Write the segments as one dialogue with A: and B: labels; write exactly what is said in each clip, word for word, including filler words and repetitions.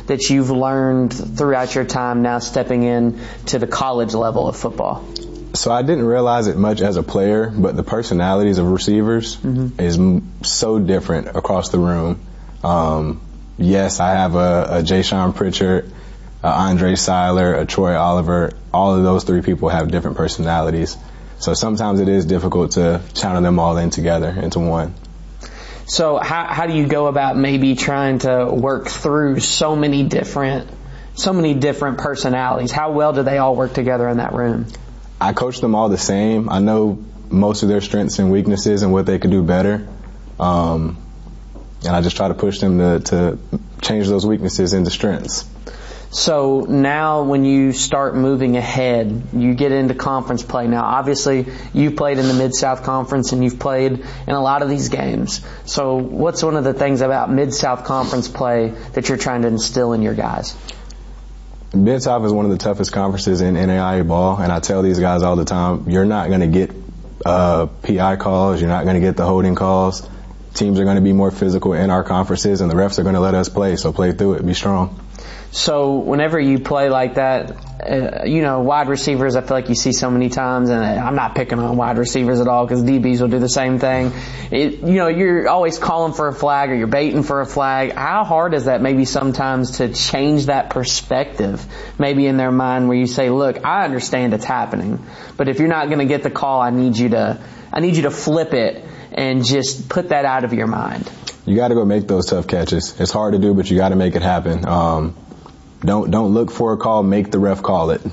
A: that you've learned throughout your time now stepping in to the college level of football?
B: So I didn't realize it much as a player, but the personalities of receivers mm-hmm. is m- so different across the room. Um, yes, I have a, a Jayshon Pritchard, a Andre Seiler, a Troy Oliver. All of those three people have different personalities. So sometimes it is difficult to channel them all in together into one.
A: So how how do you go about maybe trying to work through so many different so many different personalities? How well do they all work together in that room?
B: I coach them all the same. I know most of their strengths and weaknesses and what they could do better. Um, and I just try to push them to, to change those weaknesses into strengths.
A: So now when you start moving ahead, you get into conference play. Now, obviously, you played in the Mid-South Conference and you've played in a lot of these games. So what's one of the things about Mid-South Conference play that you're trying to instill in your guys?
B: Mid-South is one of the toughest conferences in N A I A ball, and I tell these guys all the time, you're not going to get uh, P I calls, you're not going to get the holding calls. Teams are going to be more physical in our conferences, and the refs are going to let us play, so play through it, be strong.
A: So whenever you play like that, uh, you know, wide receivers, I feel like you see so many times, and I'm not picking on wide receivers at all because D Bs will do the same thing. It, you know, you're always calling for a flag or you're baiting for a flag. How hard is that maybe sometimes to change that perspective, maybe in their mind where you say, look, I understand it's happening, but if you're not going to get the call, I need you to, I need you to flip it and just put that out of your mind.
B: You got to go make those tough catches. It's hard to do, but you got to make it happen. Um, Don't don't look for a call. Make the ref call it.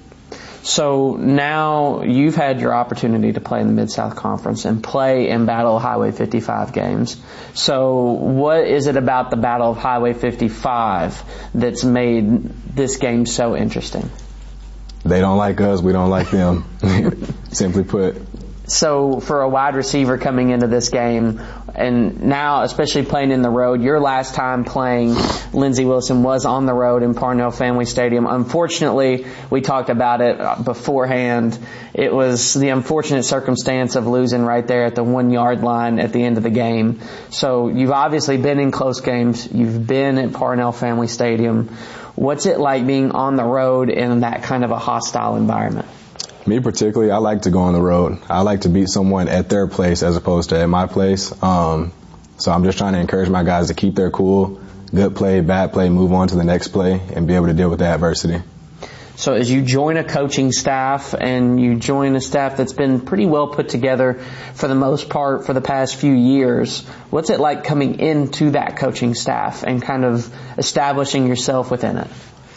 A: So now you've had your opportunity to play in the Mid-South Conference and play in Battle of Highway fifty-five games. So what is it about the Battle of Highway fifty-five that's made this game so interesting?
B: They don't like us. We don't like them. Simply put.
A: So for a wide receiver coming into this game, and now especially playing in the road, your last time playing Lindsey Wilson was on the road in Parnell Family Stadium. Unfortunately, we talked about it beforehand. It was the unfortunate circumstance of losing right there at the one yard line at the end of the game. So you've obviously been in close games. You've been at Parnell Family Stadium. What's it like being on the road in that kind of a hostile environment?
B: Me particularly, I like to go on the road. I like to beat someone at their place as opposed to at my place. Um, so I'm just trying to encourage my guys to keep their cool, good play, bad play, move on to the next play, and be able to deal with the adversity.
A: So as you join a coaching staff and you join a staff that's been pretty well put together for the most part for the past few years, what's it like coming into that coaching staff and kind of establishing yourself within it?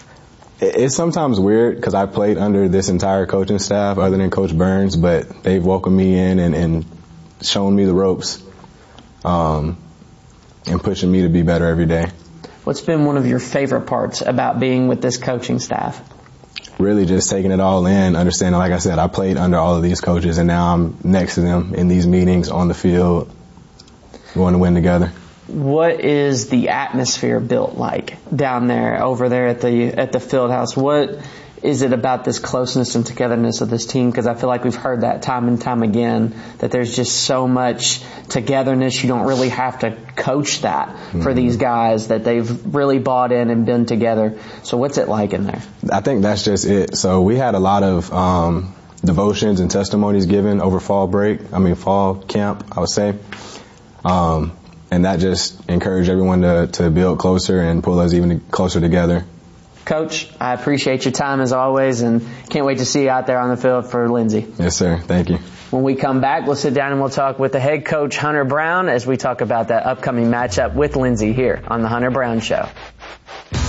B: It's sometimes weird because I played under this entire coaching staff other than Coach Burns, but they've welcomed me in and, and shown me the ropes um, and pushing me to be better every day.
A: What's been one of your favorite parts about being with this coaching staff?
B: Really just taking it all in, understanding, like I said, I played under all of these coaches, and now I'm next to them in these meetings, on the field, going to win together.
A: What is the atmosphere built like down there, over there at the at the field house? What is it about this closeness and togetherness of this team? Because I feel like we've heard that time and time again, that there's just so much togetherness. You don't really have to coach that mm-hmm. for these guys, that they've really bought in and been together. So what's it like in there?
B: I think that's just it. So we had a lot of um, devotions and testimonies given over fall break. I mean, fall camp, I would say. Um, And that just encouraged everyone to, to build closer and pull us even closer together.
A: Coach, I appreciate your time as always, and can't wait to see you out there on the field for Lindsey.
B: Yes, sir. Thank you.
A: When we come back, we'll sit down and we'll talk with the head coach, Hunter Brown, as we talk about that upcoming matchup with Lindsey here on The Hunter Brown Show.